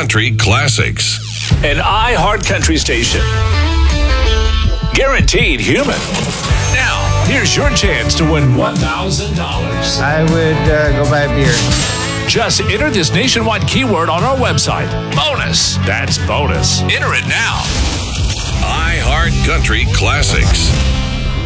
Country Classics. An iHeart Country station. Guaranteed human. Now, here's your chance to win $1,000. I would go buy a beer. Just enter this nationwide keyword on our website. Bonus. That's bonus. Enter it now. iHeart Country Classics.